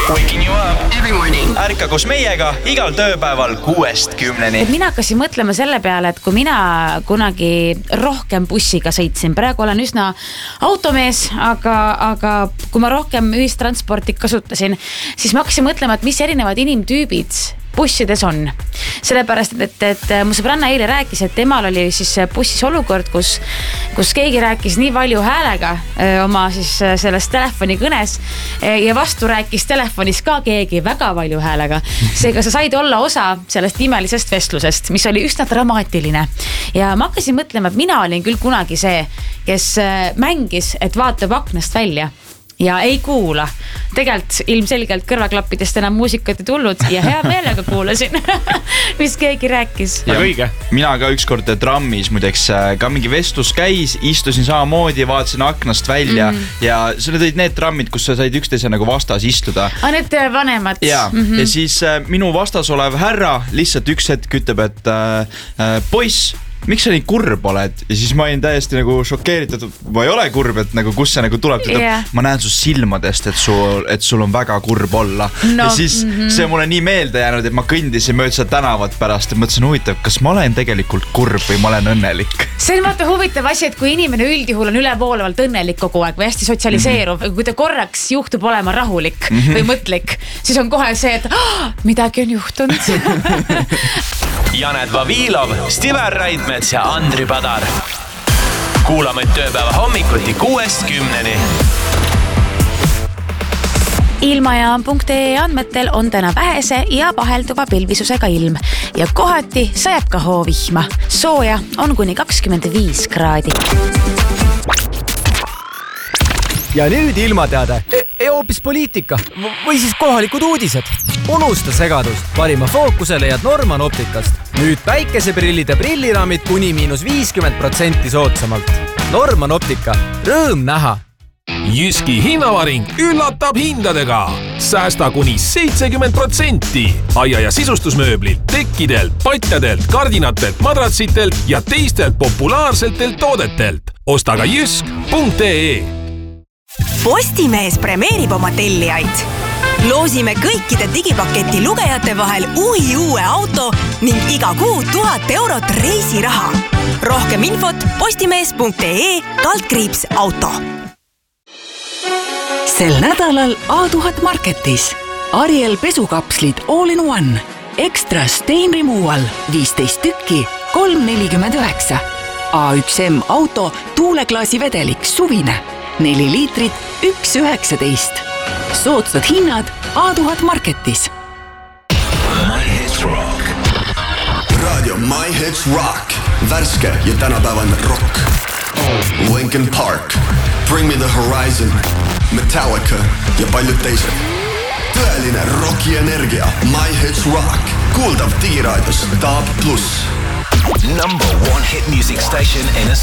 Waking you up every morning. Ärka koos meiega igal tööpäeval 6-10. Mina hakkasin mõtlema selle peale, et kui mina kunagi rohkem bussiga sõitsin, praegu olen üsna automees, aga kui ma rohkem ühistransporti kasutasin, siis ma hakkasin mõtlema, et mis erinevad inimtüübid bussides on. Sellepärast, et mu sõbranna eile rääkis, et temal oli siis bussis olukord, kus keegi rääkis nii palju häälega oma siis sellest telefoni kõnes ja vastu rääkis telefonis ka keegi väga palju häälega. Seega sa said olla osa sellest imelisest vestlusest, mis oli üsna dramaatiline. Ja ma hakkasin mõtlema, et mina olin küll kunagi see, kes mängis, et vaatab aknast välja ja ei kuula. Tegelt ilmselgelt kõrvaklappidest enam muusikat ei tulnud ja hea meelega kuulasin, mis keegi rääkis. Ja õige. Mina ka ükskord trammis muideks ka mingi vestlus käis, istusin samamoodi, vaatasin aknast välja ja selle tõid need trammid, kus sa said üksteise nagu vastas istuda. Need vanemad. Ja siis minu vastas olev härra lihtsalt üks hetk ütleb, et poiss, miks sa nii kurb oled? Ja siis ma olin täiesti nagu šokeeritud, ma ei ole kurb, et nagu kus see nagu tuleb. Ma näen su silmadest, et sul on väga kurb olla. Ja siis see mulle nii meelde jäänud, et ma kõndisin mööda tänavat pärast ja mõtlesin huvitav, kas ma olen tegelikult kurb või ma olen õnnelik. See on vaata huvitav asi, et kui inimene üldjuhul on ülevoolavalt õnnelik kogu aeg või hästi sotsialiseeruv, kui ta korraks juhtub olema rahulik või mõtlik, siis on kohe see, et midagi on juhtunud. Janet Vavilov, Stiver Raidmets ja Andri Padar. Kuulame tööpäeva hommikuti 6-10. Ilmajaam.ee andmetel on täna vähese ja vahelduva pilvisusega ilm ja kohati sajab ka hoovihma. Sooja on kuni 25 kraadi. Ja nüüd ilmateade. Hoopis poliitika või siis kohalikud uudised. Unusta segadust. Parima fookuse leiad Norman Optikast. Nüüd päikeseprillide prilliraamid kuni -50% soodsamalt. Norman Optika. Rõõm näha. Jyski hinnavaring üllatab hindadega. Säästa kuni 70%. Aia- ja sisustusmööblilt, tekkidelt, patjadelt, kardinatelt, madratsitelt ja teistelt populaarsetelt toodetelt. Osta ka jysk.ee. Postimees premeerib oma tellijaid. Loosime kõikide digipaketi lugejate vahel uue auto ning iga kuu 1000 eurot reisiraha. Rohkem infot postimees.ee/auto. Sel nädalal A1000 Marketis. Ariel pesukapslid all in one. Extra stain removal 15 tükki 3,49. A1M auto tuuleklaasi vedelik suvine 4 liitrit 1,19. Soodsad hinnad A1000 Marketis. My Hits Rock. Radio My Hits Rock. Värske ja tänapäevane rock. Linkin Park, Bring Me The Horizon, Metallica ja paljud teised. Tõeline rocki energia. My Hits Rock. Kuuldav digiraadios DAB+. Number one hit music station in